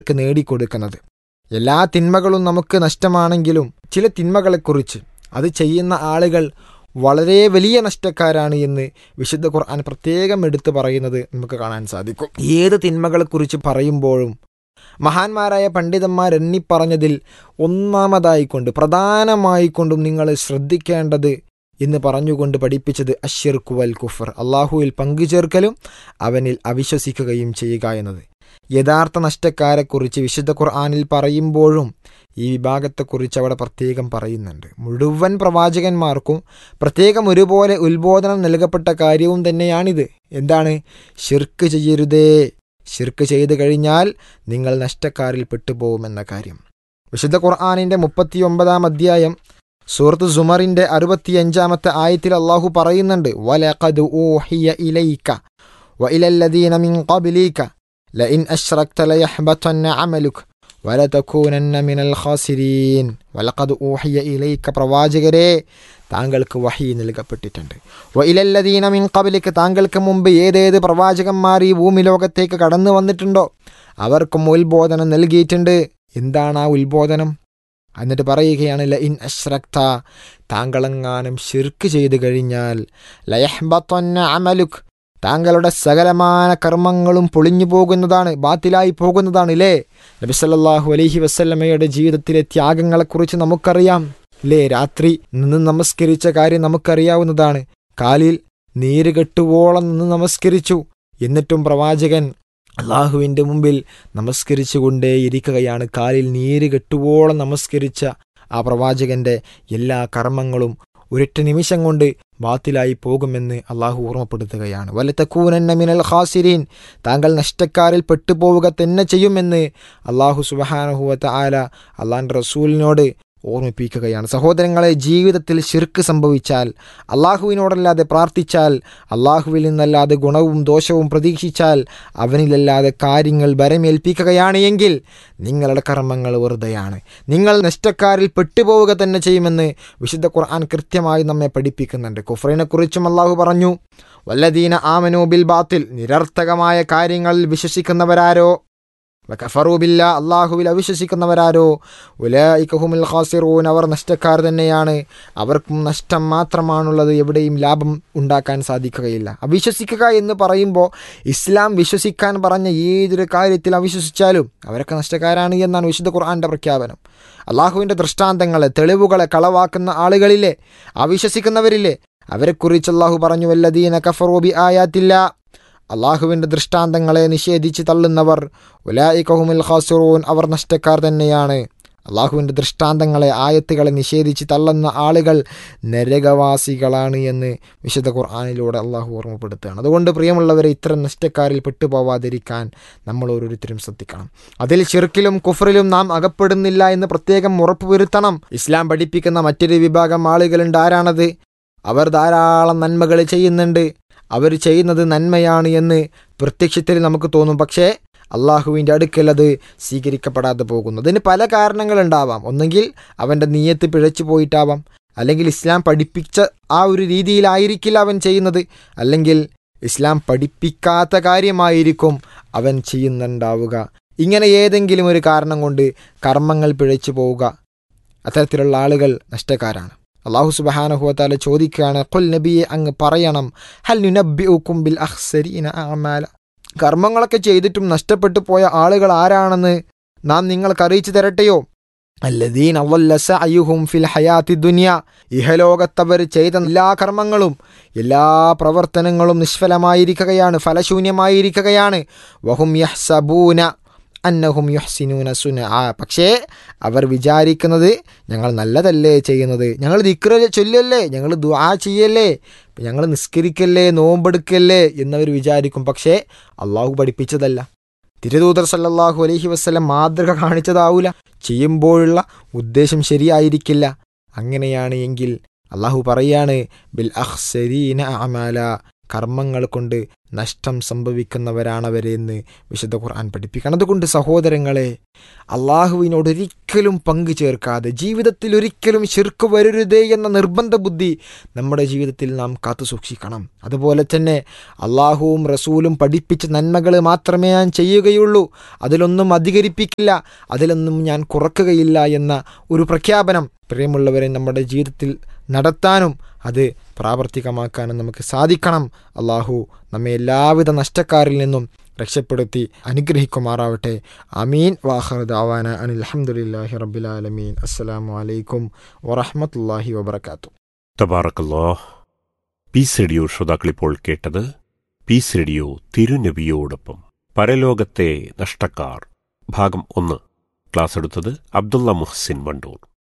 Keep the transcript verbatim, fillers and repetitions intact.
നമുക്ക് നേടിക്കൊടുക്കുന്നത്. എല്ലാ തിന്മകളും നമുക്ക് നഷ്ടമാണെങ്കിലും ചില തിന്മകളെക്കുറിച്ച് അത് ചെയ്യുന്ന ആളുകൾ വളരെ വലിയ നഷ്ടക്കാരാണ് എന്ന് വിശുദ്ധ ഖുർആൻ പ്രത്യേകം എടുത്തു പറയുന്നത് നമുക്ക് കാണാൻ സാധിക്കും. ഏത് തിന്മകളെക്കുറിച്ച് പറയുമ്പോഴും മഹാന്മാരായ പണ്ഡിതന്മാർ എണ്ണിപ്പറഞ്ഞതിൽ ഒന്നാമതായിക്കൊണ്ട് പ്രധാനമായിക്കൊണ്ടും നിങ്ങൾ ശ്രദ്ധിക്കേണ്ടത് എന്ന് പറഞ്ഞുകൊണ്ട് പഠിപ്പിച്ചത് അശ്ശിർക്ക് വൽ കുഫർ, അള്ളാഹുവിൽ പങ്കുചേർക്കലും അവനിൽ അവിശ്വസിക്കുകയും ചെയ്യുക എന്നത്. യഥാർത്ഥ നഷ്ടക്കാരെക്കുറിച്ച് വിശുദ്ധ ഖുർആനിൽ പറയുമ്പോഴും ഈ വിഭാഗത്തെക്കുറിച്ച് അവിടെ പ്രത്യേകം പറയുന്നുണ്ട്. മുഴുവൻ പ്രവാചകന്മാർക്കും പ്രത്യേകം ഒരുപോലെ ഉത്ബോധനം നൽകപ്പെട്ട കാര്യവും തന്നെയാണിത്. എന്താണ്? ശിർക്ക് ചെയ്യരുതേ, ശിർക്ക് ചെയ്തു കഴിഞ്ഞാൽ നിങ്ങൾ നഷ്ടക്കാരിൽ പെട്ടുപോകുമെന്ന കാര്യം. വിശുദ്ധ ഖുർആനിൻ്റെ മുപ്പത്തി ഒമ്പതാം അധ്യായം സൂറത്ത് സുമറിൻ്റെ അറുപത്തിയഞ്ചാമത്തെ ആയത്തിൽ അള്ളാഹു പറയുന്നുണ്ട്, വലഖദ് ഊഹിയ ഇലൈക വഇലല്ലദീന മിൻ ഖബ്ലിക ലഇൻ അശ്റക്ത ലയഹ്ബതന്ന അമലുക വലതകൂനന്ന മിനൽ ഖാസിരീൻ. വലഖദ് ഊഹിയ ഇലൈക, പ്രവാചകരെ താങ്കൾക്ക് വഹി നൽകപ്പെട്ടിട്ടുണ്ട്. വഇലല്ലദീന മിൻ ഖബ്ലിക, താങ്കൾക്ക് മുമ്പ് ഏതേത് പ്രവാചകന്മാർ ഈ ഭൂമി ലോകത്തേക്ക് കടന്നു വന്നിട്ടുണ്ടോ അവർക്കും ഉത്ബോധനം നൽകിയിട്ടുണ്ട്. എന്താണ് ആ ഉത്ബോധനം? എന്നിട്ട് പറയുകയാണ്, ലഇൻ അശ്റക്ത, താങ്കളെങ്ങാനും ശിർക്ക് ചെയ്തു കഴിഞ്ഞാൽ ലയഹ്ബതന്ന അമലുക്, താങ്കളുടെ സകലമായ കർമ്മങ്ങളും പൊളിഞ്ഞു പോകുന്നതാണ്, ബാത്തിലായി പോകുന്നതാണ്. ഇല്ലേ? നബി സല്ലല്ലാഹു അലൈഹി വസല്ലമയുടെ ജീവിതത്തിലെ ത്യാഗങ്ങളെക്കുറിച്ച് നമുക്കറിയാം. ഇല്ലേ? രാത്രി നിന്ന് നമസ്കരിച്ച കാര്യം നമുക്കറിയാവുന്നതാണ്. കാലിൽ നീര് കെട്ടുവോളം നിന്ന് നമസ്കരിച്ചു. എന്നിട്ടും പ്രവാചകൻ അള്ളാഹുവിൻ്റെ മുമ്പിൽ നമസ്കരിച്ചു കൊണ്ടേയിരിക്കുകയാണ്. കാലിൽ നീര് കെട്ടുവോളം നമസ്കരിച്ച ആ പ്രവാചകൻ്റെ എല്ലാ കർമ്മങ്ങളും ഒരൊറ്റ നിമിഷം കൊണ്ട് ബാത്തിലായി പോകുമെന്ന് അള്ളാഹു ഓർമ്മപ്പെടുത്തുകയാണ്. വലതകൂനന്ന മിനൽ ഖാസിരീൻ, താങ്കൾ നഷ്ടക്കാരിൽ പെട്ടുപോവുക തന്നെ ചെയ്യുമെന്ന് അള്ളാഹു സുബ്ഹാനഹു വ തആല അള്ളാഹുവിൻ്റെ റസൂലിനോട് ഓർമ്മിപ്പിക്കുകയാണ്. സഹോദരങ്ങളെ, ജീവിതത്തിൽ ശിർക്ക് സംഭവിച്ചാൽ, അള്ളാഹുവിനോടല്ലാതെ പ്രാർത്ഥിച്ചാൽ, അള്ളാഹുവിൽ നിന്നല്ലാതെ ഗുണവും ദോഷവും പ്രതീക്ഷിച്ചാൽ, അവനിലല്ലാതെ കാര്യങ്ങൾ ഭരമേൽപ്പിക്കുകയാണ് എങ്കിൽ നിങ്ങളുടെ കർമ്മങ്ങൾ വെറുതെയാണ്. നിങ്ങൾ നഷ്ടക്കാരിൽ പെട്ടുപോവുക തന്നെ ചെയ്യുമെന്ന് വിശുദ്ധ ഖുർആൻ കൃത്യമായി നമ്മെ പഠിപ്പിക്കുന്നുണ്ട്. കുഫറിനെക്കുറിച്ചും അള്ളാഹു പറഞ്ഞു, വല്ലദീന ആമനൂ ബിൽ ബാത്തിൽ, നിരർത്ഥകമായ കാര്യങ്ങളിൽ വിശ്വസിക്കുന്നവരാരോ, വകഫറൂ ബില്ലാ, അള്ളാഹുവിൽ അവിശ്വസിക്കുന്നവരാരോ, ഉലൈക ഹുമുൽ ഖാസിറൂൻ, അവർ നഷ്ടക്കാർ തന്നെയാണ്, അവർക്കും നഷ്ടം മാത്രമാണുള്ളത്, എവിടെയും ലാഭം ഉണ്ടാക്കാൻ സാധിക്കുകയില്ല. അവിശ്വസിക്കുക എന്ന് പറയുമ്പോൾ ഇസ്ലാം വിശ്വസിക്കാൻ പറഞ്ഞ ഏതൊരു കാര്യത്തിൽ അവിശ്വസിച്ചാലും അവരൊക്കെ നഷ്ടക്കാരാണ് എന്നാണ് വിശുദ്ധ ഖുർആൻ്റെ പ്രഖ്യാപനം. അള്ളാഹുവിൻ്റെ ദൃഷ്ടാന്തങ്ങളെ, തെളിവുകളെ കളവാക്കുന്ന ആളുകളിലെ, അവിശ്വസിക്കുന്നവരിലെ, അവരെക്കുറിച്ച് അള്ളാഹു പറഞ്ഞു, വല്ലദീന കഫറൂ ബി ആയാത്തില്ലാ, അള്ളാഹുവിൻ്റെ ദൃഷ്ടാന്തങ്ങളെ നിഷേധിച്ച് തള്ളുന്നവർ, ഉലൈക ഹുമുൽ ഖാസിറൂൻ, അവർ നഷ്ടക്കാർ തന്നെയാണ്. അള്ളാഹുവിൻ്റെ ദൃഷ്ടാന്തങ്ങളെ, ആയത്തുകളെ നിഷേധിച്ച് തള്ളുന്ന ആളുകൾ നരകവാസികളാണ് എന്ന് വിശുദ്ധ ഖുർആനിലൂടെ അള്ളാഹു ഓർമ്മപ്പെടുത്തുകയാണ്. അതുകൊണ്ട് പ്രിയമുള്ളവരെ, ഇത്തരം നഷ്ടക്കാരിൽ പെട്ടുപോവാതിരിക്കാൻ നമ്മൾ ഓരോരുത്തരും ശ്രദ്ധിക്കണം. അതിൽ ശിർക്കിലും കുഫറിലും നാം അകപ്പെടുന്നില്ല എന്ന് പ്രത്യേകം ഉറപ്പുവരുത്തണം. ഇസ്ലാം പഠിപ്പിക്കുന്ന മറ്റൊരു വിഭാഗം ആളുകളുണ്ട്. ആരാണത്? അവർ ധാരാളം നന്മകൾ ചെയ്യുന്നുണ്ട്, അവർ ചെയ്യുന്നത് നന്മയാണ് എന്ന് പ്രത്യക്ഷത്തിൽ നമുക്ക് തോന്നും. പക്ഷേ അള്ളാഹുവിൻ്റെ അടുക്കൽ അത് സ്വീകരിക്കപ്പെടാതെ പോകുന്നു. അതിന് പല കാരണങ്ങളുണ്ടാവാം. ഒന്നെങ്കിൽ അവൻ്റെ നിയ്യത്ത് പിഴച്ചു പോയിട്ടാവാം, അല്ലെങ്കിൽ ഇസ്ലാം പഠിപ്പിച്ച ആ ഒരു രീതിയിലായിരിക്കില്ല അവൻ ചെയ്യുന്നത്, അല്ലെങ്കിൽ ഇസ്ലാം പഠിപ്പിക്കാത്ത കാര്യമായിരിക്കും അവൻ ചെയ്യുന്നുണ്ടാവുക. ഇങ്ങനെ ഏതെങ്കിലും ഒരു കാരണം കൊണ്ട് കർമ്മങ്ങൾ പിഴച്ചു പോവുക, അത്തരത്തിലുള്ള ആളുകൾ നഷ്ടക്കാരാണ്. അല്ലാഹു സുബ്ഹാനഹു വ തആല ചോദിക്കുകയാണ്, ഖുൽ നബിയെ അങ്ങ് പറയണം, ഹൽ നുനബ്ബിഉകും ബിൽ അഖ്സരീന അഅമാല, കർമ്മങ്ങളൊക്കെ ചെയ്തിട്ടും നഷ്ടപ്പെട്ടു പോയ ആളുകൾ ആരാണെന്ന് നാം നിങ്ങൾക്ക് അറിയിച്ചു തരട്ടെയോ? അല്ലദീന ളല്ല സഅയുഹും ഫിൽ ഹയാത്തി ദുനിയ, ഇഹലോകത്തവർ ചെയ്ത എല്ലാ കർമ്മങ്ങളും എല്ലാ പ്രവർത്തനങ്ങളും നിഷ്ഫലമായിരിക്കുകയാണ്, ഫലശൂന്യമായിരിക്കുകയാണ്. വഹും യഹ്സബൂന അന്നഹും യുഹ്സിനൂന സുനആ, പക്ഷേ അവർ വിചാരിക്കുന്നത് ഞങ്ങൾ നല്ലതല്ലേ ചെയ്യുന്നത്, ഞങ്ങൾ ദിക്ർ ചൊല്ലല്ലേ, ഞങ്ങൾ ദുആ ചെയ്യല്ലേ, ഞങ്ങൾ നിസ്കരിക്കല്ലേ, നോമ്പെടുക്കല്ലേ എന്നവർ വിചാരിക്കും. പക്ഷേ അള്ളാഹു പഠിപ്പിച്ചതല്ല, തിരുദൂതർ സല്ലല്ലാഹു അലൈഹി വസല്ലം മാതൃക കാണിച്ചതാവൂല, ചെയ്യുമ്പോഴുള്ള ഉദ്ദേശം ശരിയായിരിക്കില്ല. അങ്ങനെയാണ് എങ്കിൽ അള്ളാഹു പറയാണ്, ബിൽ അഖ്സരീന അഅമാല, കർമ്മങ്ങൾ കൊണ്ട് നഷ്ടം സംഭവിക്കുന്നവരാണവരെന്ന് വിശുദ്ധ ഖുർആൻ പഠിപ്പിക്കണം. അതുകൊണ്ട് സഹോദരങ്ങളെ, അള്ളാഹുവിനോട് ഒരിക്കലും പങ്കു ചേർക്കാതെ ജീവിതത്തിൽ ഒരിക്കലും ശിർക്ക് വരരുതേ എന്ന നിർബന്ധ ബുദ്ധി നമ്മുടെ ജീവിതത്തിൽ നാം കാത്തു സൂക്ഷിക്കണം. അതുപോലെ തന്നെ അള്ളാഹുവും റസൂലും പഠിപ്പിച്ച നന്മകൾ മാത്രമേ ഞാൻ ചെയ്യുകയുള്ളൂ, അതിലൊന്നും അധികരിപ്പിക്കില്ല, അതിലൊന്നും ഞാൻ കുറക്കുകയില്ല എന്ന ഒരു പ്രഖ്യാപനം പ്രിയമുള്ളവരെ നമ്മുടെ ജീവിതത്തിൽ നടത്താനും അത് പ്രാവർത്തികമാക്കാനും നമുക്ക് സാധിക്കണം. അള്ളാഹു നമ്മെ എല്ലാവിധ നഷ്ടക്കാരിൽ നിന്നും രക്ഷപ്പെടുത്തി അനുഗ്രഹിക്കുമാറാവട്ടെ. ആമീൻ. വാഖിറു ദഅവാന അനിൽ ഹംദുലില്ലാഹി റബ്ബിൽ ആലമീൻ. അസ്സലാമു അലൈക്കും വറഹ്മത്തുള്ളാഹി വബറകാതുഹു. തബാറക്കല്ലാഹ്. പീസ് റേഡിയോ ശ്രോതാക്കളിപ്പോൾ കേട്ടത് പീസ് റേഡിയോ തിരുനബിയോടൊപ്പം പരലോകത്തെ നഷ്ടക്കാർ ഭാഗം ഒന്ന്. ക്ലാസ് എടുത്തത് അബ്ദുള്ള മുഹ്സിൻ വണ്ടൂർ.